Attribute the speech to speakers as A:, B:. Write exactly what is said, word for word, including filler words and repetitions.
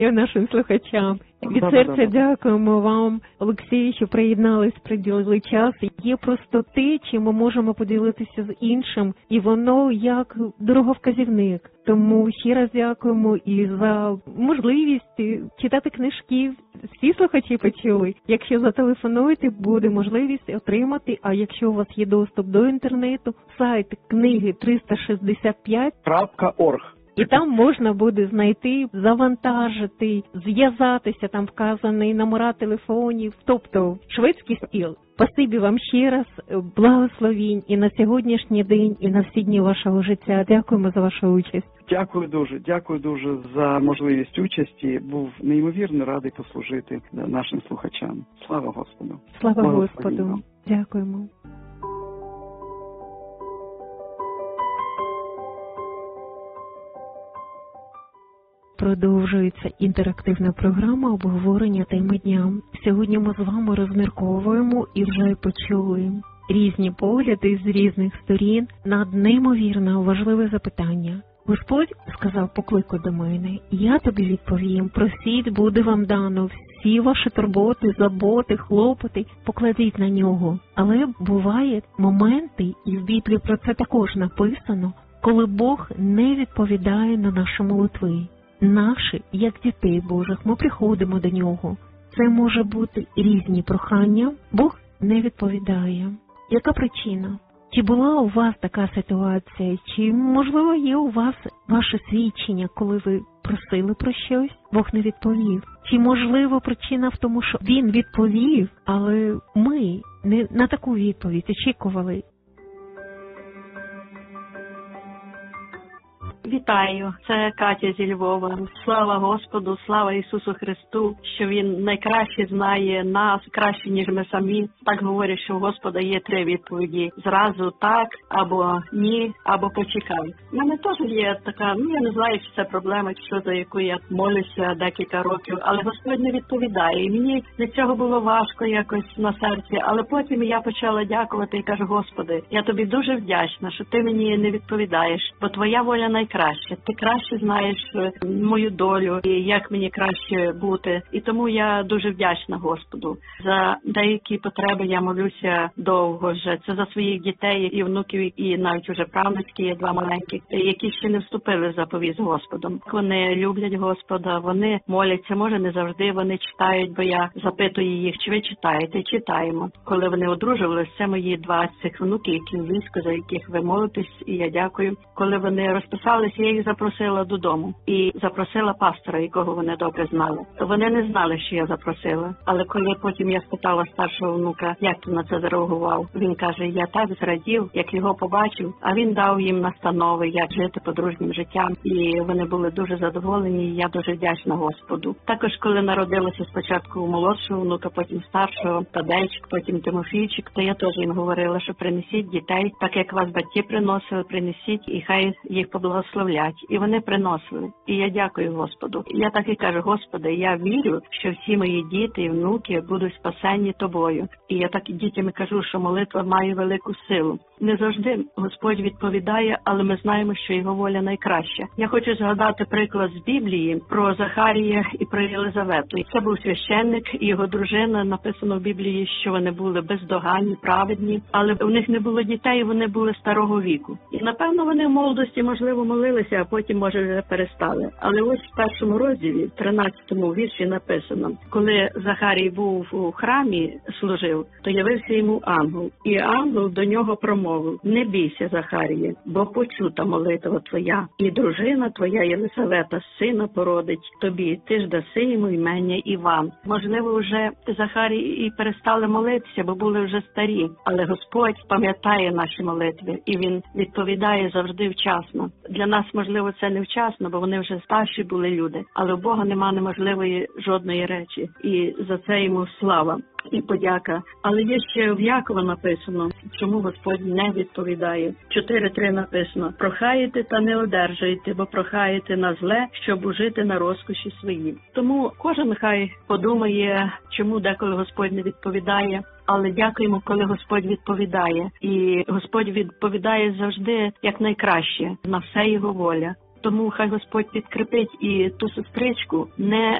A: і нашим слухачам. Від серця дякуємо вам, Олексій, що приєднались, приділили час. Є просто те, чим ми можемо поділитися з іншим, і воно як дороговказівник. Тому ще раз дякуємо і за можливість читати книжки. Всі слухачі почули. Якщо зателефонуєте, буде можливість отримати, а якщо у вас є доступ до інтернету, сайт книги триста шістдесят п'ять крапка орг. І там можна буде знайти, завантажити, зв'язатися, там вказані номера телефонів, тобто шведський стіл. Спасибі вам ще раз, благословінь і на сьогоднішній день, і на всі дні вашого життя. Дякуємо за вашу участь.
B: Дякую дуже, дякую дуже за можливість участі. Був неймовірно радий послужити нашим слухачам. Слава Господу.
A: Слава Господу. Дякуємо. Продовжується інтерактивна програма обговорення теми дня. Сьогодні ми з вами розмірковуємо і вже почули різні погляди з різних сторін на неймовірно важливе запитання. Господь сказав: покликай до мене, я тобі відповім, просіть, буде вам дано, всі ваші турботи, заботи, хлопоти, покладіть на нього. Але бувають моменти, і в Біблії про це також написано, коли Бог не відповідає на наші молитви. Наші, як дітей Божих, ми приходимо до нього. Це може бути різні прохання, Бог не відповідає. Яка причина? Чи була у вас така ситуація? Чи, можливо, є у вас ваше свідчення, коли ви просили про щось, Бог не відповів? Чи, можливо, причина в тому, що Він відповів, але ми не на таку відповідь очікували?
C: Вітаю, це Катя зі Львова. Слава Господу, слава Ісусу Христу, що Він найкраще знає нас, краще, ніж ми самі. Так говорять, що у Господа є три відповіді. Зразу так, або ні, або почекай. У мене теж є така, ну я не знаю, чи це проблема, чи що, за яку я молюся декілька років, але Господь не відповідає. І мені від цього було важко якось на серці, але потім я почала дякувати і кажу: Господи, я тобі дуже вдячна, що ти мені не відповідаєш, бо твоя воля найкраща. Краще. Ти краще знаєш мою долю і як мені краще бути. І тому я дуже вдячна Господу. За деякі потреби я молюся довго вже. Це за своїх дітей і внуків, і навіть уже правнучки є два маленьких, які ще не вступили в заповідь з Господом. Вони люблять Господа, вони моляться, може не завжди вони читають, бо я запитую їх, чи ви читаєте? Читаємо. Коли вони одружувалися, це мої два цих внуки, які в війську, за яких ви молитесь, і я дякую. Коли вони розписали, я їх запросила додому і запросила пастора, якого вони добре знали. Вони не знали, що я запросила. Але коли потім я спитала старшого внука, як ти на це зареагував, він каже: я так зрадів, як його побачив, а він дав їм настанови, як жити подружнім життям. І вони були дуже задоволені, і я дуже вдячна Господу. Також, коли народилося спочатку молодшого внука, потім старшого, Тадейчик, потім Тимофійчик, то я теж їм говорила, що принесіть дітей, так як вас батьки приносили, принесіть, і хай їх поблагословлять. І вони приносили. І я дякую Господу. Я так і кажу: Господи, я вірю, що всі мої діти і внуки будуть спасені Тобою. І я так і дітям кажу, що молитва має велику силу. Не завжди Господь відповідає, але ми знаємо, що Його воля найкраща. Я хочу згадати приклад з Біблії про Захарія і про Єлизавету. Це був священник і його дружина. Написано в Біблії, що вони були бездоганні, праведні, але у них не було дітей, вони були старого віку. І, напевно, вони в молодості, можливо, молилися, а потім, може, вже перестали. Але ось в першому розділі, в тринадцятому вірші написано: коли Захарій був у храмі, служив, то явився йому ангел. І ангел до нього промовив: не бійся, Захаріє, бо почута молитва твоя, і дружина твоя Єлисавета сина породить тобі, ти ж даси йому імення Іван. Можливо, вже Захарій і перестали молитися, бо були вже старі, але Господь пам'ятає наші молитви, і Він відповідає завжди вчасно. Для нас, можливо, це не вчасно, бо вони вже старші були люди, але у Бога нема неможливої жодної речі, і за це йому слава і подяка. Але є ще в Якова написано, чому Господь не відповідає. чотири три написано: прохаєте та не одержуєте, бо прохаєте на зле, щоб ужити на розкоші свої. Тому кожен хай подумає, чому деколи Господь не відповідає. Але дякуємо, коли Господь відповідає. І Господь відповідає завжди як найкраще, на все Його воля. Тому хай Господь підкріпить і ту сестричку не